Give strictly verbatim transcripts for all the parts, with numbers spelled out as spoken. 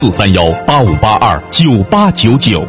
四三幺八五八二九八九九。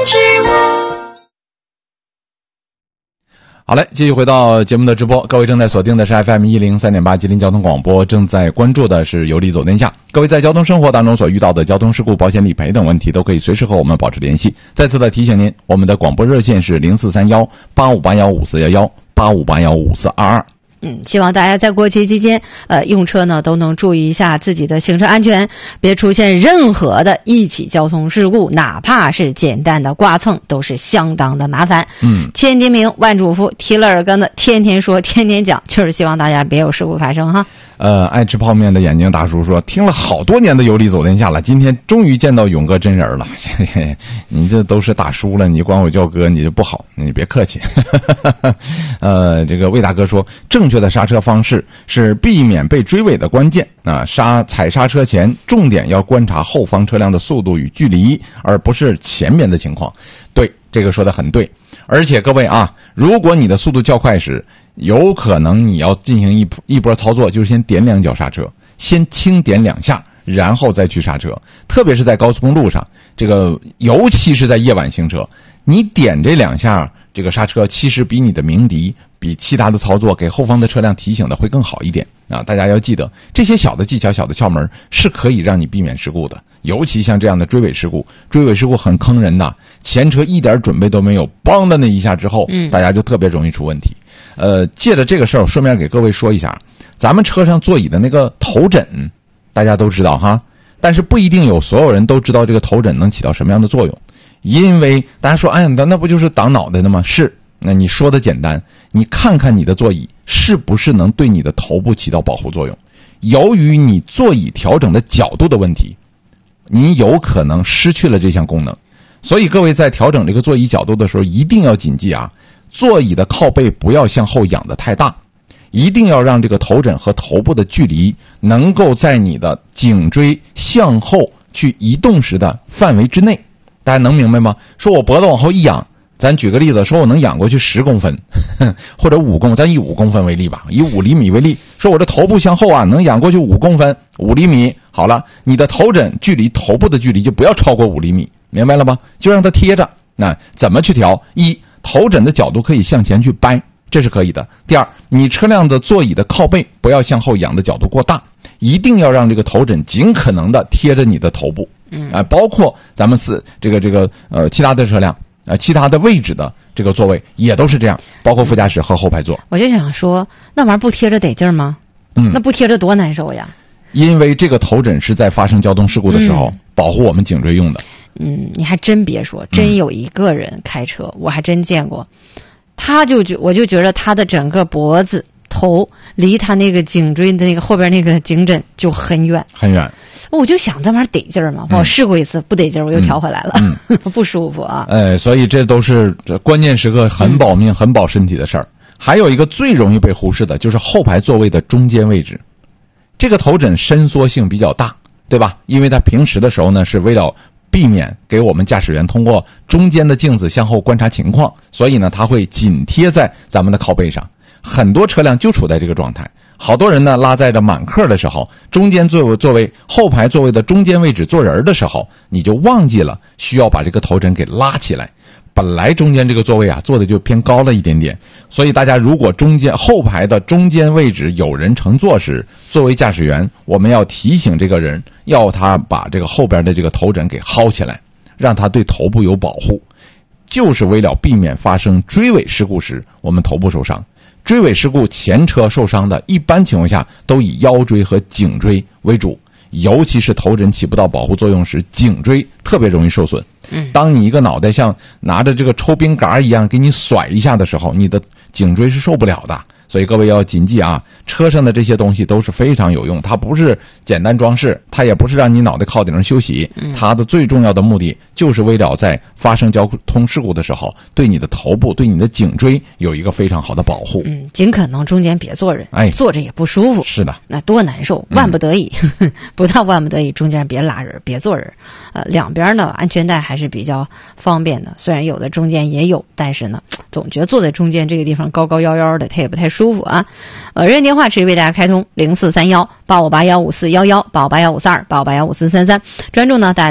好嘞，继续回到节目的直播，各位正在锁定的是 F M 一零三点八吉林交通广播，正在关注的是有理走天下。各位在交通生活当中所遇到的交通事故、保险理赔等问题，都可以随时和我们保持联系。再次的提醒您，我们的广播热线是零四三幺八五八幺五四幺幺八五八幺五四二二。 嗯，希望大家在过期期间，呃，用车呢都能注意一下自己的行车安全，别出现任何的一起交通事故，哪怕是简单的刮蹭，都是相当的麻烦。 嗯， 千叮咛万嘱咐，提了耳根子，天天说，天天讲，就是希望大家别有事故发生哈。 呃，爱吃泡面的眼睛大叔说，听了好多年的有理走天下了，今天终于见到勇哥真人了。你这都是大叔了，你管我叫哥你就不好，你别客气。呃，这个魏大哥说，正确的刹车方式是避免被追尾的关键啊！刹踩刹车前，重点要观察后方车辆的速度与距离，而不是前面的情况。对，这个说的很对。而且各位啊，如果你的速度较快时，有可能你要进行一一波操作，就是先点两脚刹车，先轻点两下，然后再去刹车。特别是在高速公路上，这个尤其是在夜晚行车，你点这两下这个刹车，其实比你的鸣笛，比其他的操作给后方的车辆提醒的会更好一点啊！大家要记得，这些小的技巧、小的窍门是可以让你避免事故的。尤其像这样的追尾事故，追尾事故很坑人的，前车一点准备都没有，邦的那一下之后，嗯，大家就特别容易出问题。呃，借着这个事儿，我顺便给各位说一下，咱们车上座椅的那个头枕，大家都知道哈，但是不一定有所有人都知道这个头枕能起到什么样的作用。因为大家说，哎，那那不就是挡脑袋的吗？是，那你说的简单，你看看你的座椅是不是能对你的头部起到保护作用。由于你座椅调整的角度的问题，你有可能失去了这项功能。所以各位在调整这个座椅角度的时候，一定要谨记啊，座椅的靠背不要向后仰得太大，一定要让这个头枕和头部的距离能够在你的颈椎向后去移动时的范围之内。大家能明白吗？说我脖子往后一仰，咱举个例子，说我能仰过去十公分，或者五公，咱以五公分为例吧，以五厘米为例，说我这头部向后啊，能仰过去五公分，五厘米。好了，你的头枕距离头部的距离就不要超过五厘米，明白了吗？就让它贴着。那怎么去调？一，头枕的角度可以向前去掰，这是可以的。第二，你车辆的座椅的靠背不要向后仰的角度过大，一定要让这个头枕尽可能的贴着你的头部。嗯，啊、呃，包括咱们是这个这个呃其他的车辆，呃其他的位置的这个座位也都是这样，包括副驾驶和后排座。 我就想说，那玩意儿不贴着得劲儿吗？嗯，那不贴着多难受呀。 因为这个头枕是在发生交通事故的时候、嗯、保护我们颈椎用的。 嗯，你还真别说，真有一个人开车，嗯、我还真见过，他就觉我就觉得他的整个脖子头离他那个颈椎的那个后边那个颈枕就很远很远。 我就想这玩意儿得劲儿嘛，我试过一次不得劲儿，我又调回来了，嗯嗯、不舒服啊。 哎，所以这都是关键时刻很保命、嗯、很保身体的事儿。还有一个最容易被忽视的就是后排座位的中间位置，这个头枕伸缩性比较大，对吧？因为它平时的时候呢，是为了避免给我们驾驶员通过中间的镜子向后观察情况，所以呢，它会紧贴在咱们的靠背上。很多车辆就处在这个状态。好多人呢拉载着满客的时候，中间座位座位后排座位的中间位置坐人的时候，你就忘记了需要把这个头枕给拉起来。本来中间这个座位啊坐的就偏高了一点点，所以大家如果中间后排的中间位置有人乘坐时，作为驾驶员，我们要提醒这个人，要他把这个后边的这个头枕给薅起来，让他对头部有保护，就是为了避免发生追尾事故时我们头部受伤。追尾事故前车受伤的一般情况下都以腰椎和颈椎为主，尤其是头枕起不到保护作用时，颈椎特别容易受损。当你一个脑袋像拿着这个抽冰杆一样给你甩一下的时候，你的颈椎是受不了的。所以各位要谨记啊，车上的这些东西都是非常有用，它不是简单装饰，它也不是让你脑袋靠顶上休息，它的最重要的目的就是为了在发生交通事故的时候，对你的头部、对你的颈椎有一个非常好的保护。 嗯，尽可能中间别坐人， 哎， 坐着也不舒服。 是的， 那多难受，万不得已，嗯、不到万不得已，中间别拉人，别坐人。呃，两边呢安全带还是比较方便的，虽然有的中间也有，但是呢，总觉得坐在中间这个地方高高腰腰的，它也不太舒服。 舒服啊。呃，热线电话持续为大家开通零四三幺八五八幺五四幺幺八五八幺五四二八五八幺五四三三，专注呢大家